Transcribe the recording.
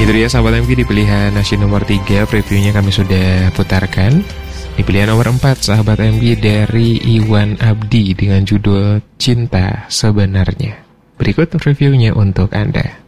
Itu dia sahabat MG, di pilihan nasyid nomor 3 previewnya kami sudah putarkan. Di pilihan nomor 4 sahabat MG dari Iwan Abdi dengan judul Cinta Sebenarnya. Berikut reviewnya untuk Anda.